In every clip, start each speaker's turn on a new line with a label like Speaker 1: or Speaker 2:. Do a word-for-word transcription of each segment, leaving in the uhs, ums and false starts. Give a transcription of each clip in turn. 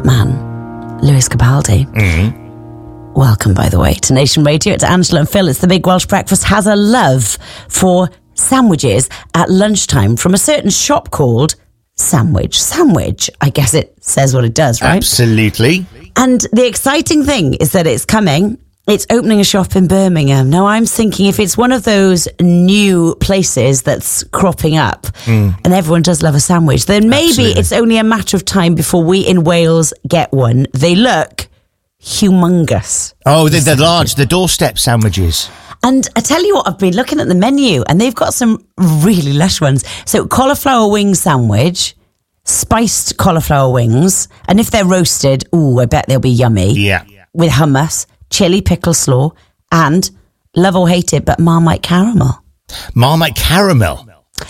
Speaker 1: that man, Lewis Capaldi.
Speaker 2: Mm-hmm.
Speaker 1: Welcome, by the way, to Nation Radio. It's Angela and Phil. It's the Big Welsh Breakfast. Has a love for sandwiches at lunchtime from a certain shop called Sandwich. Sandwich, I guess it says what it does, right?
Speaker 2: Absolutely.
Speaker 1: And the exciting thing is that it's coming. It's opening a shop in Birmingham. Now, I'm thinking if it's one of those new places that's cropping up mm. and everyone does love a sandwich, then maybe Absolutely. It's only a matter of time before we in Wales get one. They look humongous.
Speaker 2: Oh, they're, they're large. The doorstep sandwiches.
Speaker 1: And I tell you what, I've been looking at the menu and they've got some really lush ones. So cauliflower wing sandwich, spiced cauliflower wings, and if they're roasted, ooh, I bet they'll be yummy.
Speaker 2: Yeah.
Speaker 1: With hummus, chili pickle slaw, and love or hate it, but Marmite caramel.
Speaker 2: Marmite caramel?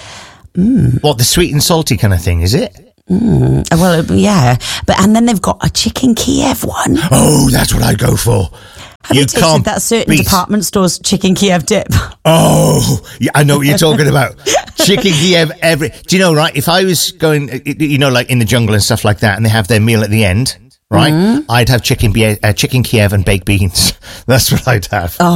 Speaker 1: Mm.
Speaker 2: What, the sweet and salty kind of thing, is it?
Speaker 1: Mm. Well, yeah. But and then they've got a chicken Kiev one.
Speaker 2: Oh, that's what I'd go for.
Speaker 1: Have you, you tasted that certain beat. department store's chicken Kiev dip?
Speaker 2: Oh, yeah, I know what you're talking about. Chicken Kiev every... Do you know, right, if I was going, you know, like in the jungle and stuff like that, and they have their meal at the end, right, mm-hmm. I'd have chicken uh, chicken Kiev and baked beans. That's what I'd have.
Speaker 1: Oh.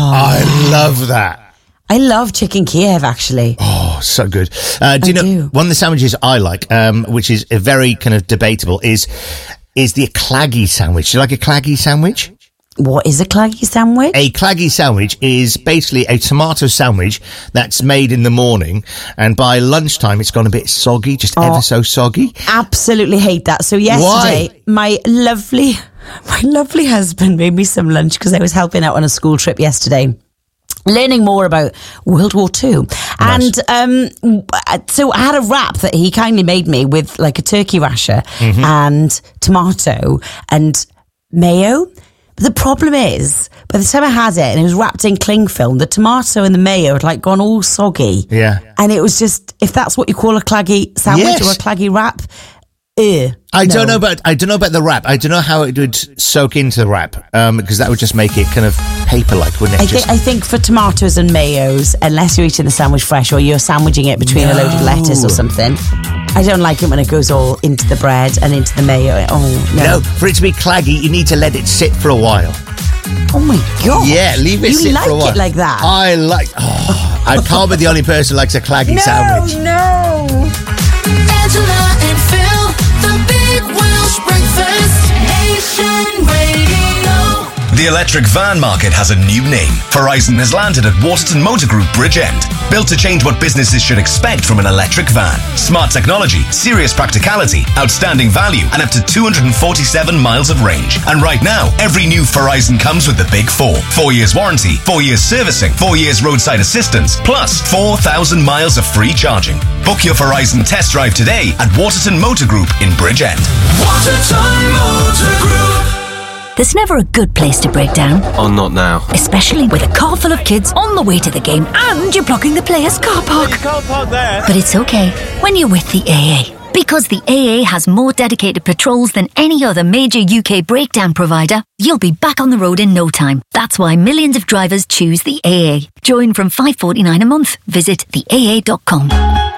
Speaker 2: I love that.
Speaker 1: I love chicken Kiev, actually.
Speaker 2: Oh, so good. Uh, do you
Speaker 1: I
Speaker 2: know,
Speaker 1: do.
Speaker 2: one of the sandwiches I like, um, which is a very kind of debatable, is is the claggy sandwich. Do you like a claggy sandwich?
Speaker 1: What is a claggy sandwich?
Speaker 2: A claggy sandwich is basically a tomato sandwich that's made in the morning, and by lunchtime it's gone a bit soggy, just oh, ever so soggy.
Speaker 1: Absolutely hate that. So yesterday,
Speaker 2: Why?
Speaker 1: my lovely, my lovely husband made me some lunch because I was helping out on a school trip yesterday, learning more about World War Two. Nice. And um, so I had a wrap that he kindly made me with like a turkey rasher mm-hmm. and tomato and mayo. But the problem is, by the time I had it and it was wrapped in cling film, the tomato and the mayo had like gone all soggy.
Speaker 2: Yeah.
Speaker 1: And it was just, if that's what you call a claggy sandwich yes. or a claggy wrap, ew.
Speaker 2: I
Speaker 1: no.
Speaker 2: don't know about I don't know about the wrap. I don't know how it would soak into the wrap, um, because that would just make it kind of paper-like, wouldn't it?
Speaker 1: I,
Speaker 2: just...
Speaker 1: think, I think for tomatoes and mayos, unless you're eating the sandwich fresh or you're sandwiching it between no. a load of lettuce or something, I don't like it when it goes all into the bread and into the mayo. Oh, no.
Speaker 2: No, for it to be claggy, you need to let it sit for a while.
Speaker 1: Oh, my God.
Speaker 2: Yeah, leave it
Speaker 1: you
Speaker 2: sit
Speaker 1: like
Speaker 2: for a while.
Speaker 1: it like that?
Speaker 2: I like... Oh, I can't be the only person who likes a claggy
Speaker 1: no,
Speaker 2: sandwich.
Speaker 1: No, no.
Speaker 3: Angela and Phil, the Big Welsh Breakfast, Nation Radio.
Speaker 4: The electric van market has a new name. Horizon has landed at Waterton Motor Group Bridgend. Built to change what businesses should expect from an electric van. Smart technology, serious practicality, outstanding value, and up to two hundred forty-seven miles of range. And right now, every new Horizon comes with the big four. Four years warranty, four years servicing, four years roadside assistance, plus four thousand miles of free charging. Book your Horizon test drive today at Waterton Motor Group in Bridgend.
Speaker 3: Waterton Motor Group.
Speaker 5: There's never a good place to break down.
Speaker 6: Oh, not now.
Speaker 5: Especially with a car full of kids on the way to the game and you're blocking the player's car park.
Speaker 6: You can't park there.
Speaker 5: But it's okay when you're with the A A. Because the A A has more dedicated patrols than any other major U K breakdown provider, you'll be back on the road in no time. That's why millions of drivers choose the A A. Join from five pounds forty-nine a month. Visit the A A dot com.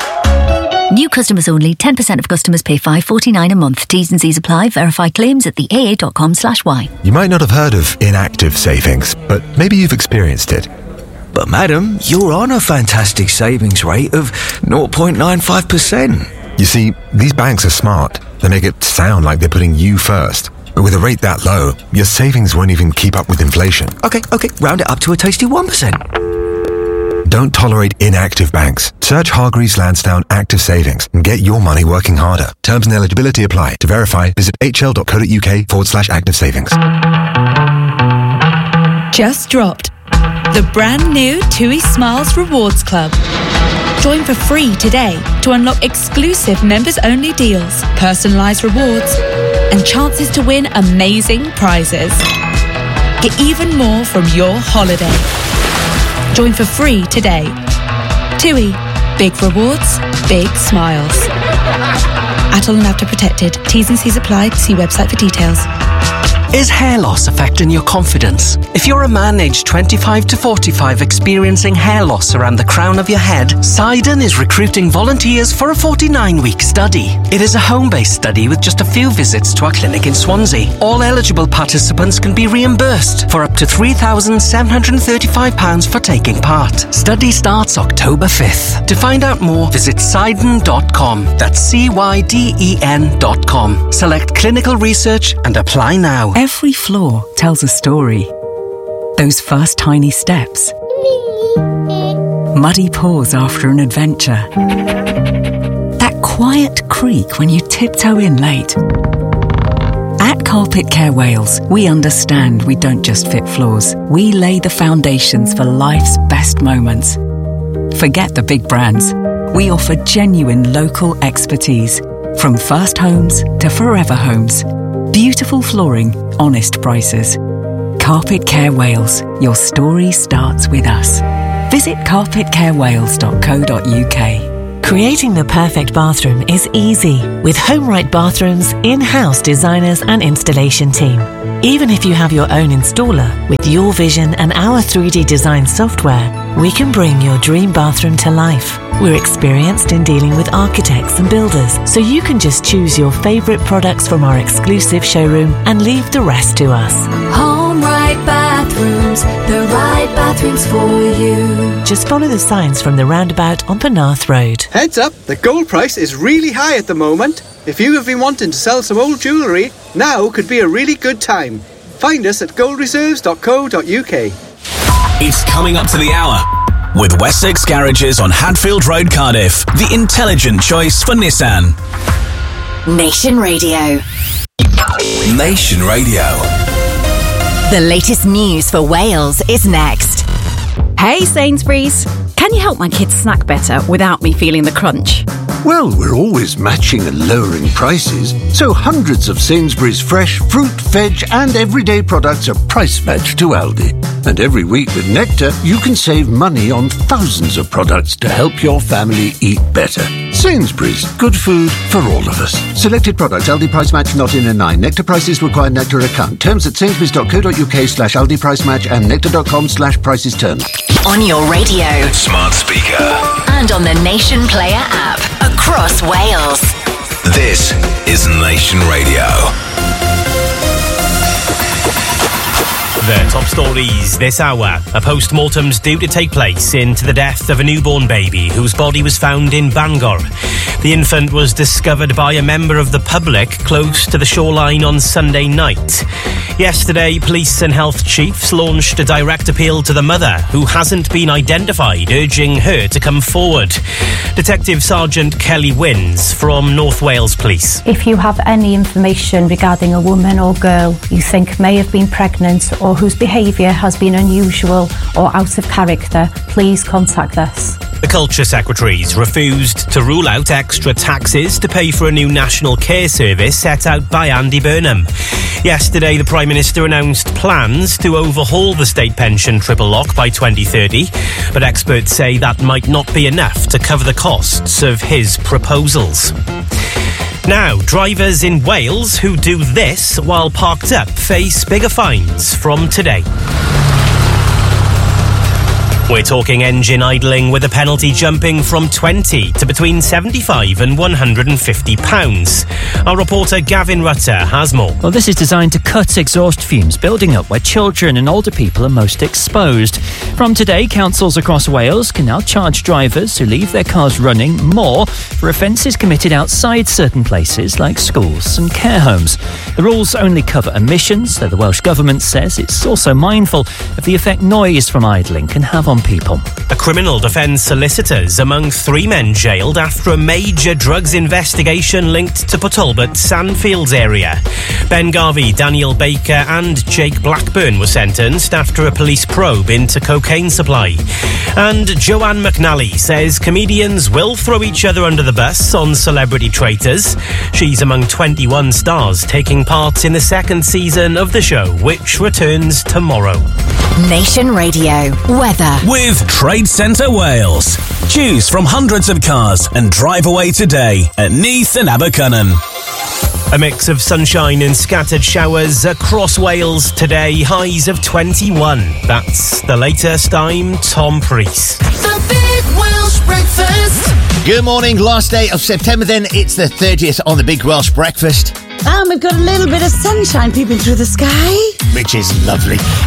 Speaker 5: New customers only. ten percent of customers pay five pounds forty-nine a month. T's and C's apply. Verify claims at the A A dot com slash Y.
Speaker 7: You might not have heard of inactive savings, but maybe you've experienced it.
Speaker 8: But madam, you're on a fantastic savings rate of zero point nine five percent.
Speaker 7: You see, these banks are smart. They make it sound like they're putting you first. But with a rate that low, your savings won't even keep up with inflation.
Speaker 8: Okay, okay, round it up to a tasty one percent.
Speaker 7: Don't tolerate inactive banks. Search Hargreaves Lansdown Active Savings and get your money working harder. Terms and eligibility apply. To verify, visit hl.co.uk forward slash active savings.
Speaker 9: Just dropped. The brand new TUI Smiles Rewards Club. Join for free today to unlock exclusive members-only deals, personalised rewards, and chances to win amazing prizes. Get even more from your holiday. Join for free today. TUI. Big rewards, big smiles. Atoll and After Protected. T's and C's apply. See website for details.
Speaker 6: Is hair loss affecting your confidence? If you're a man aged twenty-five to forty-five experiencing hair loss around the crown of your head, Sidon is recruiting volunteers for a forty-nine week study. It is a home-based study with just a few visits to our clinic in Swansea. All eligible participants can be reimbursed for up to three thousand seven hundred thirty-five pounds for taking part. Study starts October fifth. To find out more, visit Sidon dot com. That's C Y D E N dot com. Select clinical research and apply now.
Speaker 10: Every floor tells a story. Those first tiny steps. Muddy paws after an adventure. That quiet creak when you tiptoe in late. At Carpet Care Wales, we understand we don't just fit floors. We lay the foundations for life's best moments. Forget the big brands. We offer genuine local expertise. From first homes to forever homes. Beautiful flooring, honest prices. Carpet Care Wales. Your story starts with us. Visit carpet care wales dot co dot uk.
Speaker 11: Creating the perfect bathroom is easy with HomeRight Bathrooms' in-house designers and installation team. Even if you have your own installer, with your vision and our three D design software, we can bring your dream bathroom to life. We're experienced in dealing with architects and builders, so you can just choose your favourite products from our exclusive showroom and leave the rest to us.
Speaker 12: HomeRight Bathrooms, the right bathrooms for you.
Speaker 11: Just follow the signs from the roundabout on Penarth Road.
Speaker 13: Heads up, the gold price is really high at the moment. If you have been wanting to sell some old jewellery, now could be a really good time. Find us at gold reserves dot co dot uk.
Speaker 14: It's coming up to the hour. With Wessex Garages on Hadfield Road, Cardiff, the intelligent choice for Nissan.
Speaker 15: Nation Radio.
Speaker 14: Nation Radio.
Speaker 15: The latest news for Wales is next.
Speaker 16: Hey Sainsbury's, can you help my kids snack better without me feeling the crunch?
Speaker 17: Well, we're always matching and lowering prices, so hundreds of Sainsbury's fresh fruit, veg and everyday products are price matched to Aldi. And every week with Nectar, you can save money on thousands of products to help your family eat better. Sainsbury's, good food for all of us. Selected products, Aldi price match not in a nine. Nectar prices require Nectar account. Terms at sainsbury's dot co dot uk slash Aldi price match and nectar dot com slash prices terms.
Speaker 15: On your radio,
Speaker 14: smart speaker,
Speaker 15: and on the Nation Player app across Wales.
Speaker 14: This is Nation Radio.
Speaker 18: The top stories this hour. A post-mortem's due to take place into the death of a newborn baby whose body was found in Bangor. The infant was discovered by a member of the public close to the shoreline on Sunday night. Yesterday, police and health chiefs launched a direct appeal to the mother, who hasn't been identified, urging her to come forward. Detective Sergeant Kelly Wins from North Wales Police.
Speaker 19: If you have any information regarding a woman or girl you think may have been pregnant or whose behaviour has been unusual or out of character, please contact us.
Speaker 18: The Culture Secretaries refused to rule out extra taxes to pay for a new national care service set out by Andy Burnham. Yesterday, the Prime Minister announced plans to overhaul the state pension triple lock by twenty thirty, but experts say that might not be enough to cover the costs of his proposals. Now, drivers in Wales who do this while parked up face bigger fines from today. We're talking engine idling with a penalty jumping from twenty to between seventy-five and one hundred fifty pounds. Our reporter Gavin Rutter has more.
Speaker 20: Well, this is designed to cut exhaust fumes building up where children and older people are most exposed. From today, councils across Wales can now charge drivers who leave their cars running more for offences committed outside certain places like schools and care homes. The rules only cover emissions, though the Welsh Government says it's also mindful of the effect noise from idling can have on people.
Speaker 18: A criminal defence solicitors among three men jailed after a major drugs investigation linked to Port Sandfields area. Ben Garvey, Daniel Baker and Jake Blackburn were sentenced after a police probe into cocaine supply. And Joanne McNally says comedians will throw each other under the bus on Celebrity Traitors. She's among twenty-one stars taking part in the second season of the show, which returns tomorrow.
Speaker 15: Nation Radio weather
Speaker 14: with Trade Centre Wales. Choose from hundreds of cars and drive away today at Neath and Abercynon.
Speaker 18: A mix of sunshine and scattered showers across Wales today, highs of twenty-one. That's the latest. I'm Tom Priest.
Speaker 3: The Big Welsh Breakfast.
Speaker 2: Good morning, last day of September then. It's the thirtieth on the Big Welsh Breakfast.
Speaker 1: And we've got a little bit of sunshine peeping through the sky.
Speaker 2: Which is lovely.